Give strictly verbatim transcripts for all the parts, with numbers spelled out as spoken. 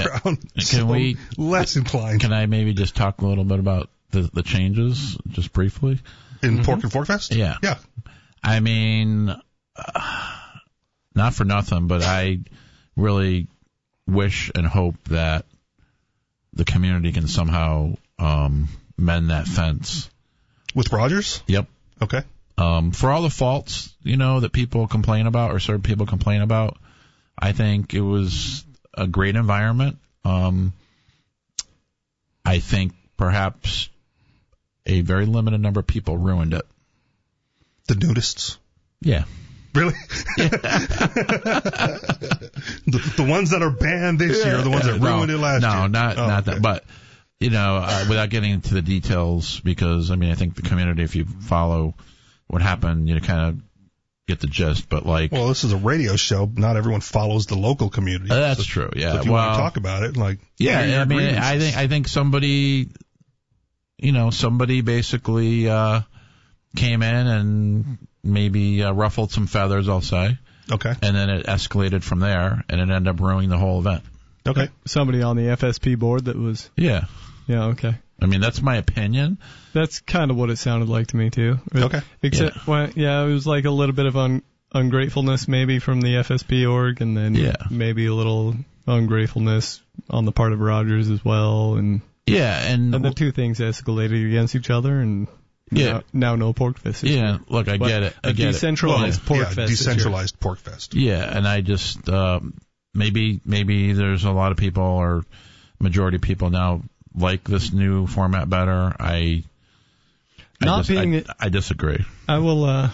campground. Yeah. Can so we less inclined? Can I maybe just talk a little bit about the, the changes, just briefly? In mm-hmm. Pork and Fork Fest? Yeah. Yeah. I mean, uh, not for nothing, but I really wish and hope that the community can somehow um, mend that fence. With Rogers? Yep. Okay. Um, for all the faults, you know, that people complain about or certain people complain about, I think it was a great environment. Um, I think perhaps a very limited number of people ruined it. The nudists? Yeah. Really? the, the ones that are banned this year are the ones that ruined no, it last no, year? No, not, oh, not okay. that. But, you know, uh, without getting into the details, because, I mean, I think the community, if you follow what happened, you kind of get the gist. But, like. Well, this is a radio show. Not everyone follows the local community. Uh, that's so, true, yeah. So if you well, want to talk about it, like. Yeah, I mean, I think, I think somebody, you know, somebody basically uh, came in and maybe uh, ruffled some feathers, I'll say. Okay. And then it escalated from there, and it ended up ruining the whole event. Okay. Somebody on the F S P board that was... Yeah. Yeah, okay. I mean, that's my opinion. That's kind of what it sounded like to me, too. Okay. Except, yeah, well, yeah it was like a little bit of un- ungratefulness maybe from the F S P org, and then yeah. maybe a little ungratefulness on the part of Rogers as well. And yeah, and... And the two things escalated against each other, and... Yeah. Now, now no Pork Fest. Yeah, look, I but get it. I a get decentralized it. Pork yeah, Fest. Decentralized Pork Fest. Yeah, and I just, um, maybe, maybe there's a lot of people, or majority of people now like this new format better. I, I Not dis- being I, it, I disagree. I will, uh,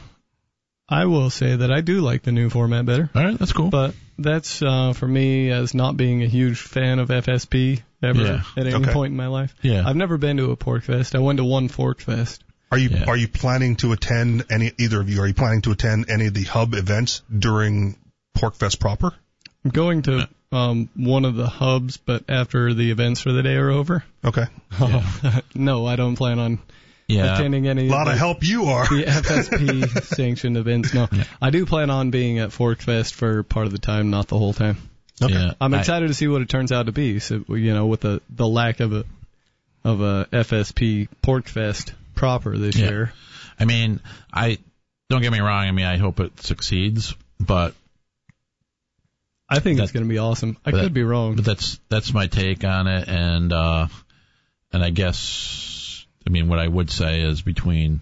I will say that I do like the new format better. All right, that's cool. But that's, uh, for me, as not being a huge fan of F S P ever Yeah. at any Okay. point in my life. Yeah. I've never been to a Pork Fest. I went to one Fork Fest. Are you Yeah. are you planning to attend any, either of you, are you planning to attend any of the hub events during Pork Fest proper? I'm going to um, one of the hubs, but after the events for the day are over. Okay. Yeah. No, I don't plan on Yeah. attending any A lot of of the, help you are. the F S P sanctioned events. No, Yeah. I do plan on being at Fork Fest for part of the time, not the whole time. Okay. Yeah. I'm I- excited to see what it turns out to be. So, you know, with the the lack of a of a F S P Pork Fest proper this Yeah. year. I mean, I don't get me wrong. I mean, I hope it succeeds, but I think That- it's going to be awesome. I but could be wrong. but that's that's my take on it, and uh, and I guess I mean what I would say is between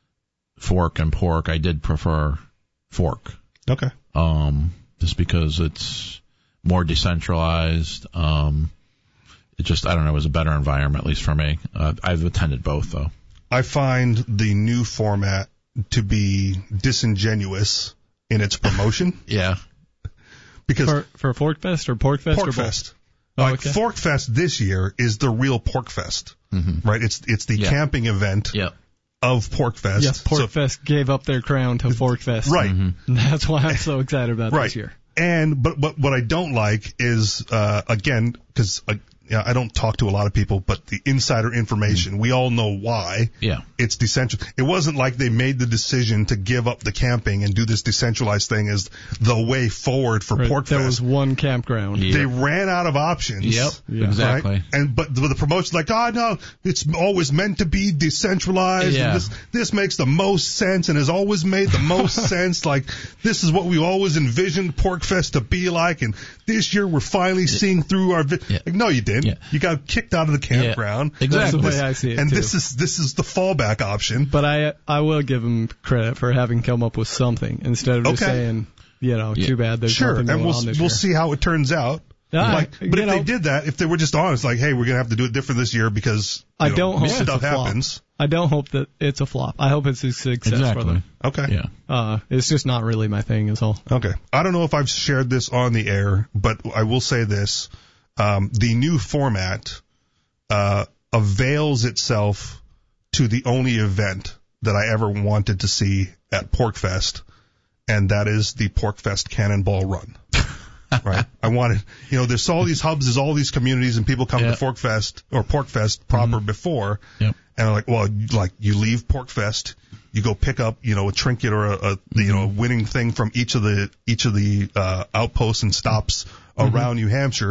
Fork and Pork, I did prefer Fork, Okay. um, just because it's more decentralized. Um, it just I don't know, it was a better environment, at least for me. Uh, I've attended both though. I find the new format to be disingenuous in its promotion Yeah. because for for Fork Fest or Pork Fest Pork or both? Fest, Oh, like okay. Fork Fest this year is the real Pork Fest, Mm-hmm. right? It's it's the Yeah. camping event Yeah. of Pork Fest. Yes, Pork So- Fest gave up their crown to Fork Fest. right. Mm-hmm. That's why I'm so excited about Right. this year. And but but what I don't like is uh, again because uh, yeah, I don't talk to a lot of people, but the insider information, we all know why. Yeah. It's decentralized. It wasn't like they made the decision to give up the camping and do this decentralized thing as the way forward for Right. Pork There Fest. was one campground. Yeah. They ran out of options. Yep. Yeah. Exactly. Right? And but the, the promotion's like, oh no, it's always meant to be decentralized. Yeah. And this this makes the most sense and has always made the most sense. Like this is what we always envisioned Pork Fest to be like. And this year we're finally seeing through our. Vi- Yeah. like, no, you didn't. Yeah. You got kicked out of the campground. Yeah. Exactly. That's the way I see it, And too. this is this is the fallback option. But I I will give them credit for having come up with something instead of just Okay. saying, you know, Yeah. too bad there's Sure, nothing and going we'll on this we'll year. see how it turns out. Yeah, Like, you but if know, they did that, if they were just honest, like, hey, we're gonna have to do it different this year because you I know, don't hope it's a stuff flop. happens. I don't hope that it's a flop. I hope it's a success for Exactly. them. Okay. Yeah. Uh, it's just not really my thing, is all. Okay. I don't know if I've shared this on the air, but I will say this. Um, the new format uh, avails itself to the only event that I ever wanted to see at PorkFest, and that is the PorkFest Cannonball Run. Right? I wanted, you know, there's all these hubs, there's all these communities, and people come Yeah. to PorkFest or PorkFest proper Mm-hmm. before, Yep. and I'm like, well, you- like you leave PorkFest, you go pick up, you know, a trinket or a, a you know, a winning thing from each of the each of the uh, outposts and stops around New Hampshire,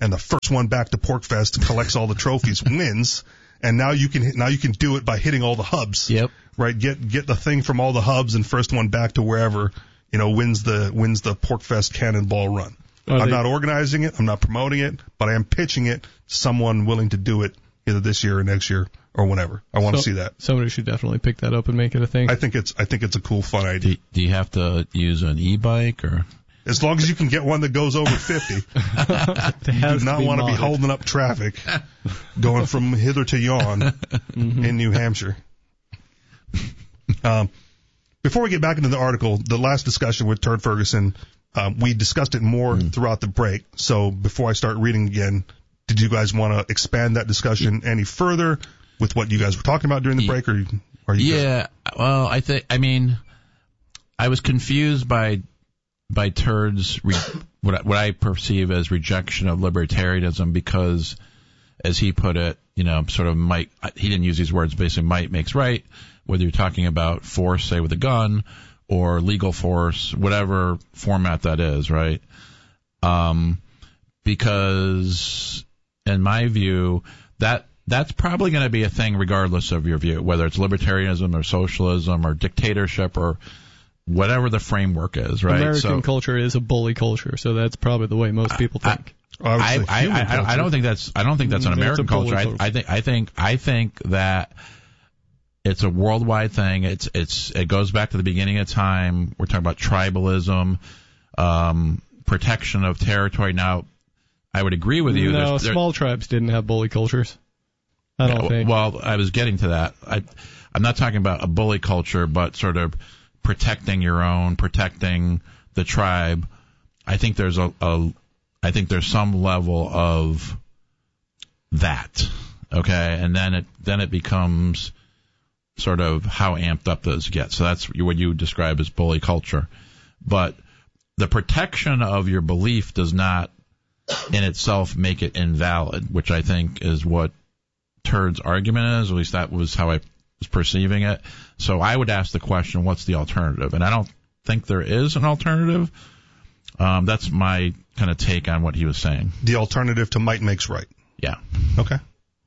and the first one back to PorcFest collects all the trophies, wins. And now you can now you can do it by hitting all the hubs. Yep. Right. Get get the thing from all the hubs, and first one back to wherever, you know, wins the wins the PorcFest Cannonball Run. Are I'm they- not organizing it. I'm not promoting it, but I am pitching it to someone willing to do it either this year or next year or whenever. I want to So- see that. Somebody should definitely pick that up and make it a thing. I think it's I think it's a cool, fun Do, idea. do you have to use an e-bike or? As long as you can get one that goes over fifty, It you has do to not be want to be modded. holding up traffic going from hither to yon Mm-hmm. in New Hampshire. Um, before we get back into the article, the last discussion with Turd Ferguson, um, we discussed it more Mm. throughout the break. So before I start reading again, did you guys want to expand that discussion any further with what you guys were talking about during the break, or are you? good? Yeah. Well, I think. I mean, I was confused by by Turd's re, what I, what I perceive as rejection of libertarianism because, as he put it, you know, sort of might. He didn't use these words. Basically, might makes right. Whether you're talking about force, say with a gun, or legal force, whatever format that is, right? Um, because in my view, that that's probably going to be a thing regardless of your view, whether it's libertarianism or socialism or dictatorship or whatever the framework is, right? American so, culture is a bully culture, so that's probably the way most people I- think. I, would I, say I, human I, I culture. don't think that's I don't think that's an Mm, it's American a bully culture. I, culture. I think I think I think that it's a worldwide thing. It's it's it goes back to the beginning of time. We're talking about tribalism, um, protection of territory. Now, I would agree with you. No, There's- there- small tribes didn't have bully cultures. I don't Yeah, think. Well, I was getting to that. I, I'm not talking about a bully culture, but sort of protecting your own, protecting the tribe. I think there's a, a I think there's some level of that. Okay, and then it then it becomes sort of how amped up those get. So that's what you would describe as bully culture. But the protection of your belief does not in itself make it invalid, which I think is what Turd's argument is. At least that was how I was perceiving it. So I would ask the question, what's the alternative? And I don't think there is an alternative. Um, that's my kind of take on what he was saying. The alternative to might makes right. Yeah. Okay.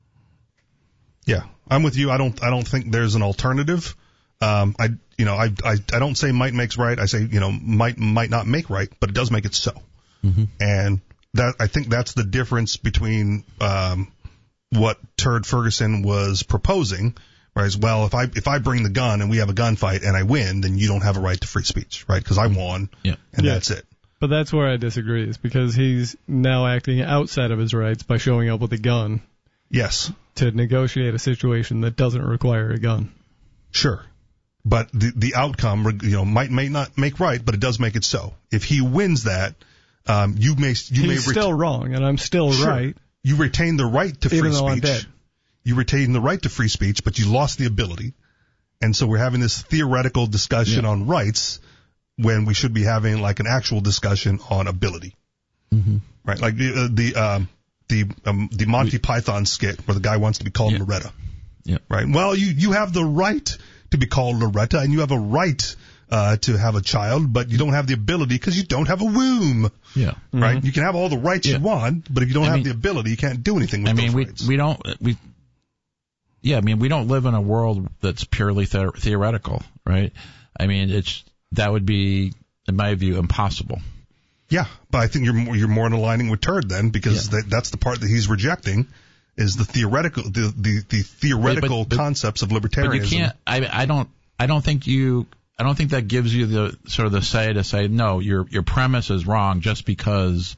Yeah, I'm with you. I don't. I don't think there's an alternative. Um, I, you know, I, I, I don't say might makes right. I say, you know, might might not make right, but it does make it so. Mm-hmm. And that I think that's the difference between um, what Turd Ferguson was proposing. Right? As well, if I if I bring the gun and we have a gunfight and I win, then you don't have a right to free speech, right? Because I won, Yeah. and Yeah. that's it. But that's where I disagree, is because he's now acting outside of his rights by showing up with a gun Yes, to negotiate a situation that doesn't require a gun. sure. But the the outcome, you know, might may not make right, but it does make it so. If he wins that, um, you may you may He's ret- still wrong, and I'm still Sure. right. You retain the right to free Even though speech. I'm dead. You retain the right to free speech, but you lost the ability. And so we're having this theoretical discussion Yeah. on rights when we should be having like an actual discussion on ability. Mm-hmm. Right? Like the uh, the um, the um, the Monty Python skit where the guy wants to be called Yeah. Loretta. Yeah. Right? Well, you you have the right to be called Loretta, and you have a right uh, to have a child, but you don't have the ability because you don't have a womb. Yeah. Right? You can have all the rights Yeah. you want, but if you don't I have mean- the ability, you can't do anything with I mean, those we rights. we don't we. Yeah, I mean, we don't live in a world that's purely the- theoretical, right? I mean, it's that would be, in my view, impossible. Yeah, but I think you're more, you're more in aligning with Turd then, because Yeah. that, that's the part that he's rejecting, is the theoretical the the, the theoretical but- concepts of But libertarianism. you can't. I I don't. I don't think you. I don't think that gives you the sort of the say to say no. Your your premise is wrong just because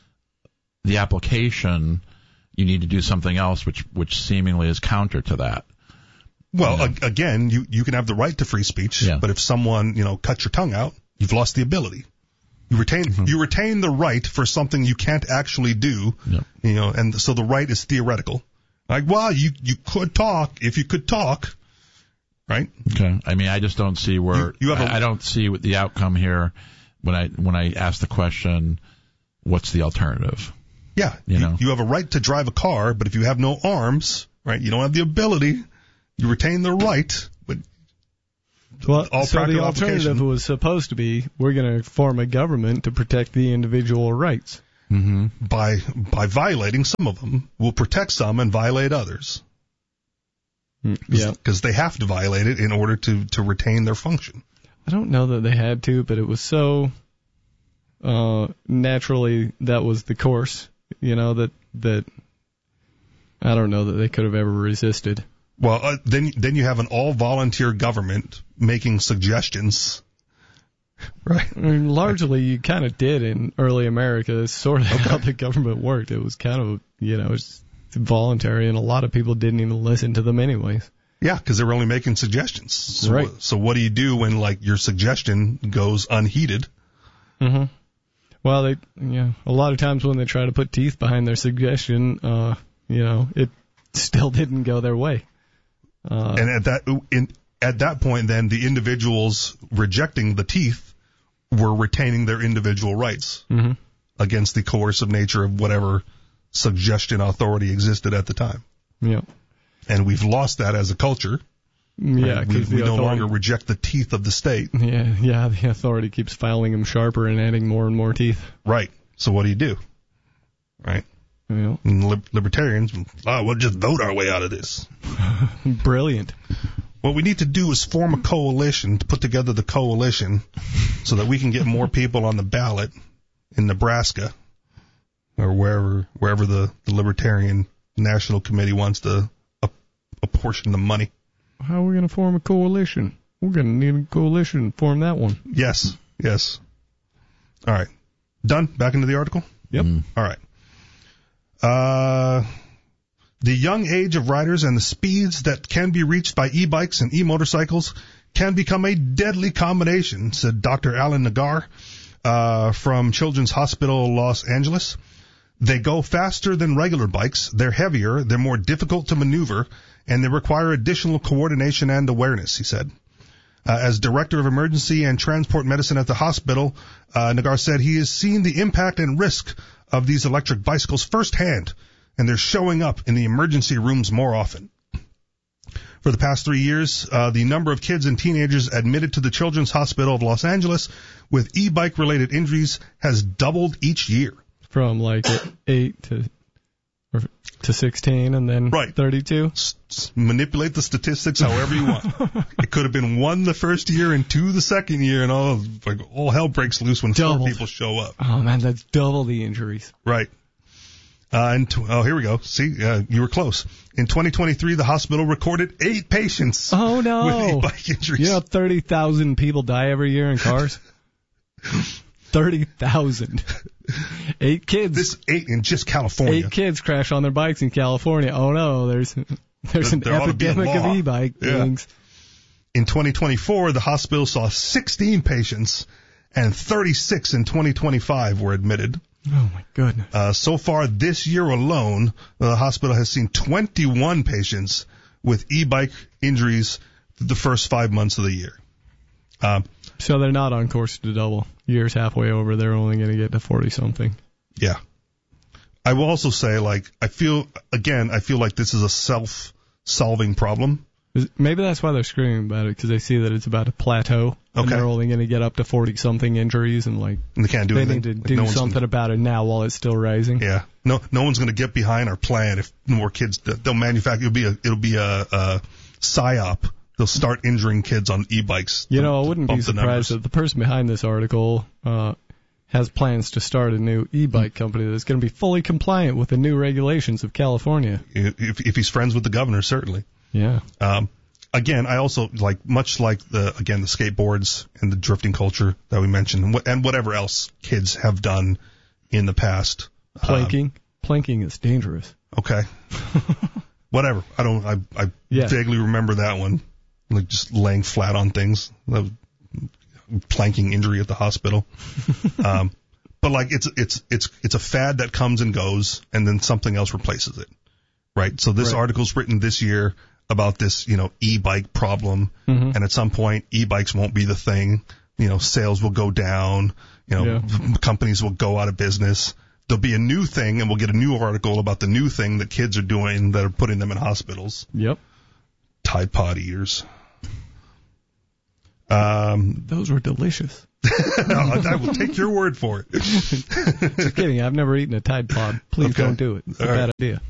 the application you need to do something else, which which seemingly is counter to that. Well, Yeah. a, again, you you can have the right to free speech, Yeah. but if someone you know cuts your tongue out, you've lost the ability. You retain Mm-hmm. you retain the right for something you can't actually do. Yeah. You know, and so the right is theoretical. Like, well, you you could talk if you could talk, right? Okay. I mean, I just don't see where You- you have a- I, I don't see what the outcome here when I when I ask the question, what's the alternative? Yeah, You know. you have a right to drive a car, but if you have no arms, right, you don't have the ability. You retain the right, but Well, all so the practical alternative application. was supposed to be we're going to form a government to protect the individual rights. Mm-hmm. by by violating some of them, will protect some and violate others. Yeah. Because they have to violate it in order to, to retain their function. I don't know that they had to, but it was so uh, naturally that was the course, you know, that that I don't know that they could have ever resisted. Well, uh, then then you have an all-volunteer government making suggestions, right? I mean, largely, you kind of did in early America. It's sort of Okay. how the government worked. It was kind of, you know, it's voluntary, and a lot of people didn't even listen to them anyways. Yeah, because they were only making suggestions. So, Right. So what do you do when like your suggestion goes unheeded? Mm-hmm. Well, they, yeah, a lot of times when they try to put teeth behind their suggestion, uh, you know, it still didn't go their way. Uh, And at that in at that point, then the individuals rejecting the teeth were retaining their individual rights mm-hmm. against the coercive nature of whatever suggestion authority existed at the time. Yeah. And we've lost that as a culture. Yeah, Right? we, because we the no authority, longer reject the teeth of the state. yeah, yeah, the authority keeps filing them sharper and adding more and more teeth. Right. So what do you do? Right. You know, And lib- libertarians, oh, we'll just vote our way out of this. brilliant. What we need to do is form a coalition to put together the coalition so that we can get more people on the ballot in Nebraska or wherever wherever the, the Libertarian National Committee wants to ap- apportion the money. How are we going to form a coalition? We're going to need a coalition to form that one. Yes, yes. All right. Done? Back into the article? Yep. Mm. All right. Uh, the young age of riders and the speeds that can be reached by e-bikes and e-motorcycles can become a deadly combination, said Doctor Alan Nagar uh, from Children's Hospital Los Angeles. They go faster than regular bikes, they're heavier, they're more difficult to maneuver, and they require additional coordination and awareness, he said. Uh, as Director of Emergency and Transport Medicine at the hospital, uh, Nagar said he has seen the impact and risk of these electric bicycles firsthand, and they're showing up in the emergency rooms more often. For the past three years, uh, the number of kids and teenagers admitted to the Children's Hospital of Los Angeles with e-bike related injuries has doubled each year. From like eight to or to sixteen, and then Right. thirty-two. S- s- manipulate the statistics however you want. It could have been one the first year and two the second year, and all like all hell breaks loose when four Doubled. people show up. Oh man, that's double the injuries. Right. Uh, and t- oh, here we go. See, uh, you were close. In twenty twenty-three, the hospital recorded eight patients Oh no! with e-bike injuries. You know, thirty thousand people die every year in cars. Thirty thousand. Eight kids. This eight in just California. Eight kids crash on their bikes in California. Oh no, there's there's an There ought to be a epidemic of law. e-bike Yeah. things. In twenty twenty-four, the hospital saw sixteen patients, and thirty-six in twenty twenty-five were admitted. Oh my goodness. Uh, so far this year alone, the hospital has seen twenty-one patients with e-bike injuries through the first five months of the year. Uh, So they're not on course to double. Years halfway over, they're only going to get to forty something. yeah. I will also say, like, I feel, again, I feel like this is a self-solving problem. Maybe that's why they're screaming about it, because they see that it's about to plateau, and Okay. they're only going to get up to forty something injuries, and like And they can't do they anything. need to Like, do no one's something gonna- about it now while it's still rising. Yeah. No, no one's going to get behind our plan if more kids, they'll manufacture, it'll be a, it'll be a, a psyop. They'll start injuring kids on e-bikes. You to- know, I to wouldn't be bump the numbers. surprised if the person behind this article uh, has plans to start a new e-bike company that's going to be fully compliant with the new regulations of California. If, if he's friends with the governor, certainly. Yeah. Um, again, I also like, much like the, again, the skateboards and the drifting culture that we mentioned, and, wh- and whatever else kids have done in the past. Planking. Planking is dangerous. Um, okay. Whatever. I don't, I, I Yeah. vaguely remember that one. Like just laying flat on things. That was planking injury at the hospital. um, but like it's, it's, it's, it's a fad that comes and goes and then something else replaces it. Right. So this Right. article's written this year about this, you know, e-bike problem. Mhm. And at some point, e-bikes won't be the thing. You know, sales will go down. You know, Yeah. companies will go out of business. There'll be a new thing, and we'll get a new article about the new thing that kids are doing that are putting them in hospitals. Yep. Tide Pod eaters. Um, Those were delicious. No, I will take your word for it. Just kidding. I've never eaten a Tide Pod. Please Okay. don't do it. It's a All bad right. idea.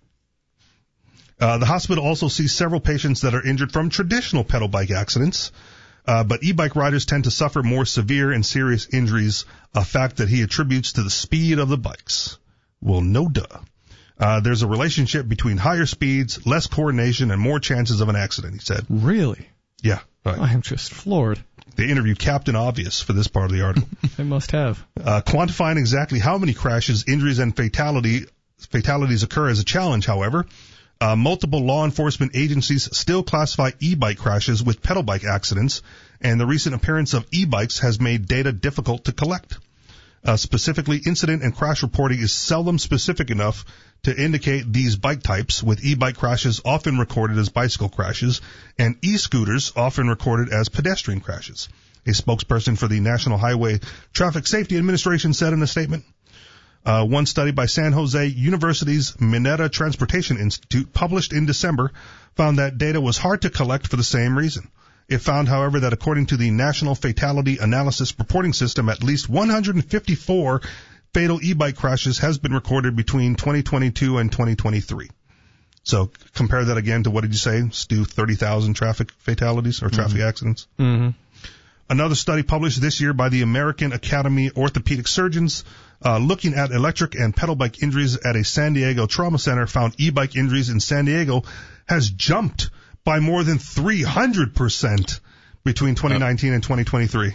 Uh, the hospital also sees several patients that are injured from traditional pedal bike accidents, uh, but e-bike riders tend to suffer more severe and serious injuries, a fact that he attributes to the speed of the bikes. Well, no duh. Uh, there's a relationship between higher speeds, less coordination, and more chances of an accident, he said. Really? Yeah. Right. I am just floored. They interviewed Captain Obvious for this part of the article. They must have. Uh, quantifying exactly how many crashes, injuries, and fatality fatalities occur is a challenge, however. Uh, multiple law enforcement agencies still classify e-bike crashes with pedal bike accidents, and the recent appearance of e-bikes has made data difficult to collect. Uh, specifically, incident and crash reporting is seldom specific enough to indicate these bike types, with e-bike crashes often recorded as bicycle crashes and e-scooters often recorded as pedestrian crashes. A spokesperson for the National Highway Traffic Safety Administration said in a statement. Uh, one study by San Jose University's Mineta Transportation Institute, published in December, found that data was hard to collect for the same reason. It found, however, that according to the National Fatality Analysis Reporting System, at least one hundred fifty-four fatal e-bike crashes has been recorded between twenty twenty-two and twenty twenty-three. So compare that again to, what did you say, Stu, thirty thousand traffic fatalities or traffic mm-hmm. accidents? Mm-hmm. Another study published this year by the American Academy of Orthopedic Surgeons, uh, looking at electric and pedal bike injuries at a San Diego trauma center, found e-bike injuries in San Diego has jumped by more than three hundred percent between twenty nineteen and twenty twenty-three.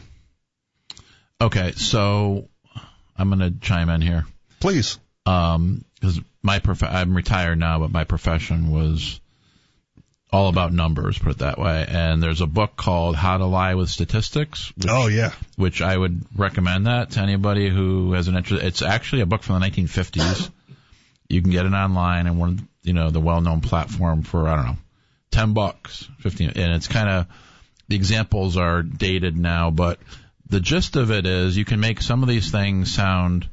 Okay, so I'm going to chime in here. Please. Um, because my prof- I'm retired now, but my profession was all about numbers, put it that way. And there's a book called How to Lie with Statistics. Which, oh, yeah. Which I would recommend that to anybody who has an interest. It's actually a book from the nineteen fifties. You can get it online and one, you know, the well-known platform for, I don't know, ten bucks, fifteen, and it's kind of, the examples are dated now, but the gist of it is you can make some of these things sound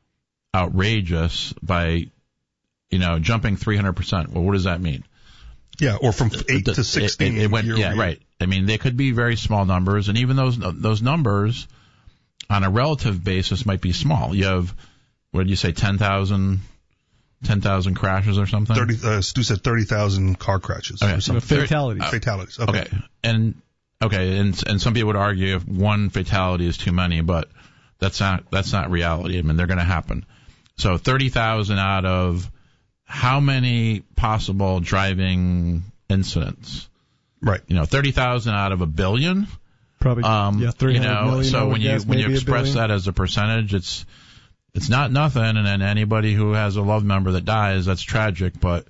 outrageous by, you know, jumping three hundred percent. Well, what does that mean? Yeah, or from eight the, to sixteen. It, it, it went, year yeah, year. right. I mean, they could be very small numbers, and even those those numbers on a relative basis might be small. You have, what did you say, ten thousand ten thousand crashes or something? thirty, uh, Stu said thirty thousand car crashes. Okay. Or something. Fatalities. Uh, fatalities. Okay. okay. And okay, and and some people would argue if one fatality is too many, but that's not that's not reality. I mean, they're going to happen. So thirty thousand out of how many possible driving incidents? Right. You know, thirty thousand out of a billion. Probably. Um, yeah, three you hundred know, million. so when you guess, when you maybe a express billion. that as a percentage, it's it's not nothing. And then anybody who has a loved member that dies, that's tragic. But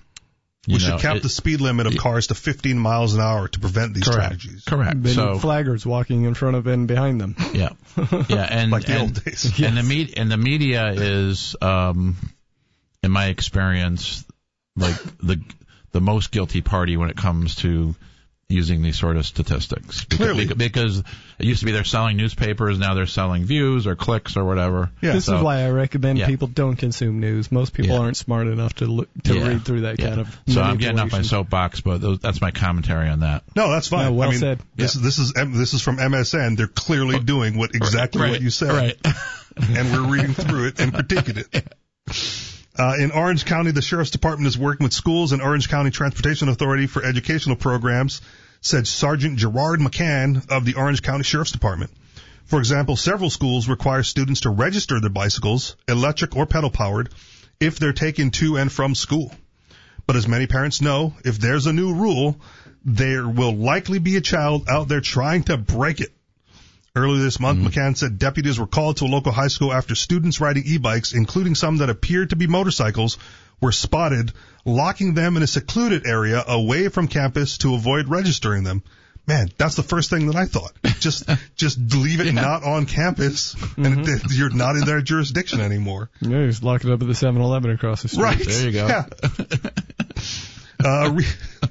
you we know, should cap it, the speed limit of cars to fifteen miles an hour to prevent these correct, tragedies. Correct. They so need flaggers walking in front of and behind them. yeah, yeah, and Like the and, old days. and the me- and the media is, um, in my experience, like the the most guilty party when it comes to using these sort of statistics. Because, Clearly. because it used to be they're selling newspapers, now they're selling views or clicks or whatever. Yeah. This So- is why I recommend yeah. people don't consume news. Most people Yeah. aren't smart enough to look, to Yeah. read through that Yeah. kind of So I'm getting off my manipulation. soapbox, but those, that's my commentary on that. No, that's fine. No, well I mean, said. This, Yeah. this is this is from M S N. They're clearly doing what exactly Right, what you said, right. and we're reading through it and critiquing it. Uh, in Orange County, the Sheriff's Department is working with schools and Orange County Transportation Authority for educational programs, said Sergeant Gerard McCann of the Orange County Sheriff's Department. For example, several schools require students to register their bicycles, electric or pedal-powered, if they're taken to and from school. But as many parents know, if there's a new rule, there will likely be a child out there trying to break it. Earlier this month, mm-hmm. McCann said deputies were called to a local high school after students riding e-bikes, including some that appeared to be motorcycles, were spotted locking them in a secluded area away from campus to avoid registering them. Man, that's the first thing that I thought. Just just leave it yeah. not on campus, and mm-hmm. it, you're not in their jurisdiction anymore. Yeah, just lock it up at the seven eleven across the street. Right. There you go. Yeah. uh, re-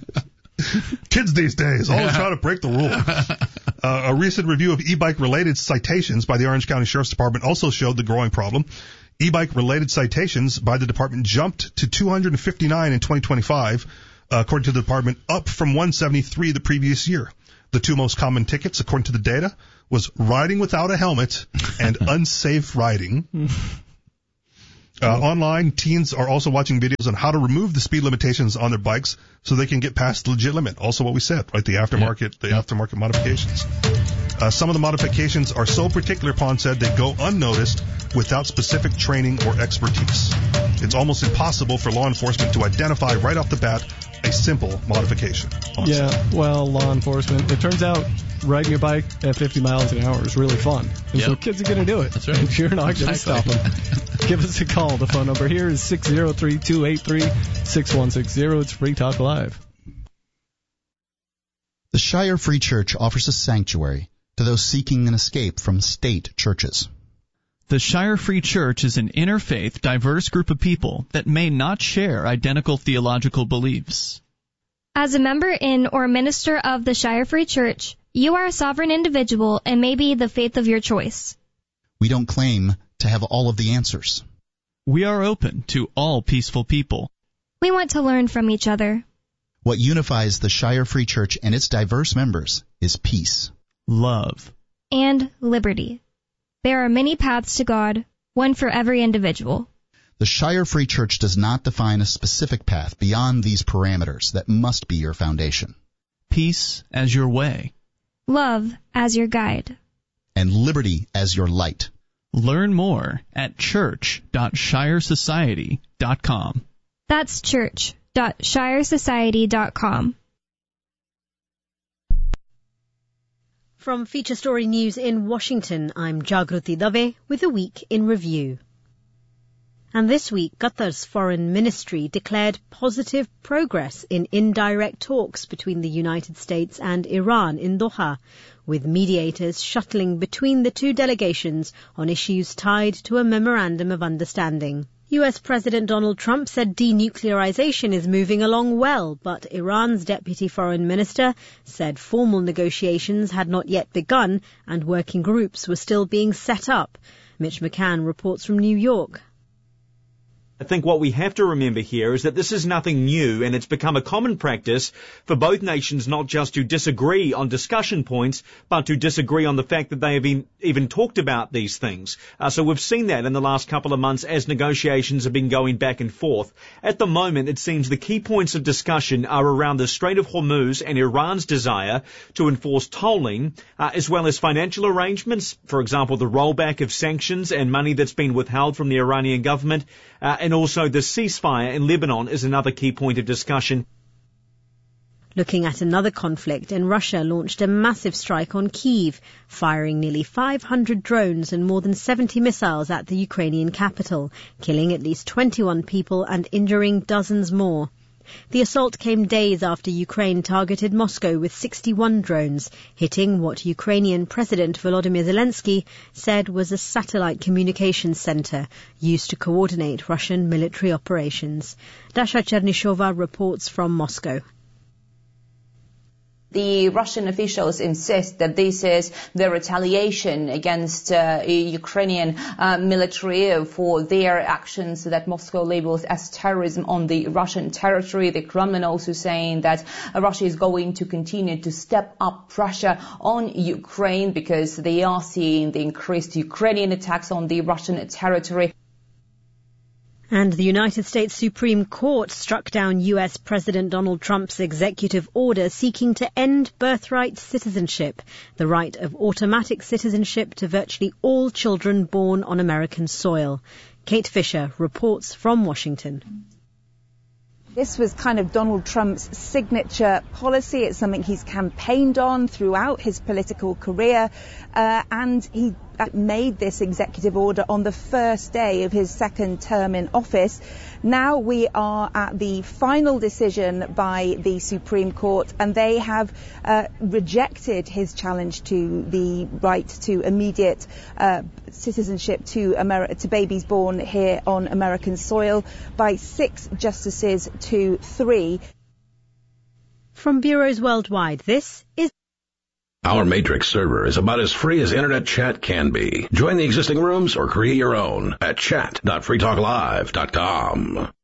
Kids these days, always trying to break the rules. Uh, a recent review of e-bike related citations by the Orange County Sheriff's Department also showed the growing problem. E-bike related citations by the department jumped to two hundred fifty-nine in twenty twenty-five, uh, according to the department, up from one hundred seventy-three the previous year. The two most common tickets, according to the data, was riding without a helmet and unsafe riding. Uh, online, teens are also watching videos on how to remove the speed limitations on their bikes so they can get past the legit limit. Also what we said, right? The aftermarket, yep. the yep. aftermarket modifications. Uh, some of the modifications are so particular, Pond said, they go unnoticed without specific training or expertise. It's almost impossible for law enforcement to identify right off the bat a simple modification. Pond yeah, said. Well, law enforcement, it turns out riding your bike at fifty miles an hour is really fun. And yep. so kids are going to do it. That's right. And you're not going to Exactly. stop them. Give us a call. The phone number here is six oh three, two eight three, six one six zero. It's Free Talk Live. The Shire Free Church offers a sanctuary to those seeking an escape from state churches. The Shire Free Church is an interfaith, diverse group of people that may not share identical theological beliefs. As a member in or minister of the Shire Free Church, you are a sovereign individual and may be the faith of your choice. We don't claim to have all of the answers. We are open to all peaceful people. We want to learn from each other. What unifies the Shire Free Church and its diverse members is peace, love, and liberty. There are many paths to God, one for every individual. The Shire Free Church does not define a specific path beyond these parameters that must be your foundation. Peace as your way. Love as your guide. And liberty as your light. Learn more at church dot shire society dot com. That's church dot shire society dot com. From Feature Story News in Washington, I'm Jagruti Dave with a week in review. And this week, Qatar's foreign ministry declared positive progress in indirect talks between the United States and Iran in Doha, with mediators shuttling between the two delegations on issues tied to a memorandum of understanding. U S President Donald Trump said denuclearization is moving along well, but Iran's deputy foreign minister said formal negotiations had not yet begun and working groups were still being set up. Mitch McCann reports from New York. I think what we have to remember here is that this is nothing new, and it's become a common practice for both nations not just to disagree on discussion points, but to disagree on the fact that they have been, even talked about these things. Uh, so we've seen that in the last couple of months as negotiations have been going back and forth. At the moment, it seems the key points of discussion are around the Strait of Hormuz and Iran's desire to enforce tolling, uh, as well as financial arrangements, for example, the rollback of sanctions and money that's been withheld from the Iranian government, uh, and also the ceasefire in Lebanon is another key point of discussion. Looking at another conflict, and Russia launched a massive strike on Kyiv, firing nearly five hundred drones and more than seventy missiles at the Ukrainian capital, killing at least twenty-one people and injuring dozens more. The assault came days after Ukraine targeted Moscow with sixty-one drones, hitting what Ukrainian President Volodymyr Zelensky said was a satellite communications center used to coordinate Russian military operations. Dasha Chernyshova reports from Moscow. The Russian officials insist that this is the retaliation against uh, Ukrainian uh, military for their actions that Moscow labels as terrorism on the Russian territory. The Kremlin also saying that uh, Russia is going to continue to step up pressure on Ukraine because they are seeing the increased Ukrainian attacks on the Russian territory. And the United States Supreme Court struck down U S President Donald Trump's executive order seeking to end birthright citizenship, the right of automatic citizenship to virtually all children born on American soil. Kate Fisher reports from Washington. This was kind of Donald Trump's signature policy. It's something he's campaigned on throughout his political career, uh, and he made this executive order on the first day of his second term in office. Now we are at the final decision by the Supreme Court, and they have uh, rejected his challenge to the right to immediate uh, citizenship to, Ameri- to babies born here on American soil by six justices to three. From bureaus worldwide, this is Our Matrix server is about as free as internet chat can be. Join the existing rooms or create your own at chat dot free talk live dot com.